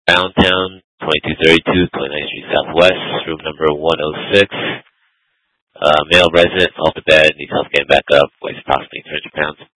Downtown, 2232 29th Street Southwest, room number 106. Male resident, off the bed, needs help getting back up, weighs approximately 300 pounds.